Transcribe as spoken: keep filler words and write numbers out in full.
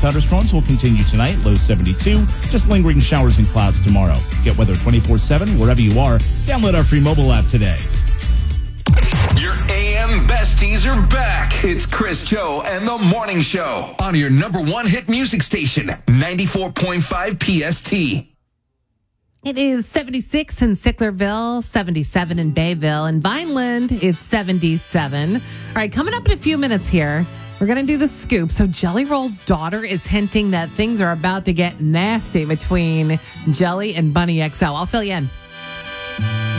thunderstorms will continue tonight, low seventy-two. Just lingering showers and clouds tomorrow. Get weather twenty-four seven wherever you are. Download our free mobile app today. Your A M besties are back. It's Chris, Joe, and the Morning Show on your number one hit music station, ninety-four point five P S T. It is seventy-six in Sicklerville, seventy-seven in Bayville, and Vineland, it's seventy-seven. All right, coming up in a few minutes here, we're going to do the scoop. So Jelly Roll's daughter is hinting that things are about to get nasty between Jelly and Bunny X O. I'll fill you in.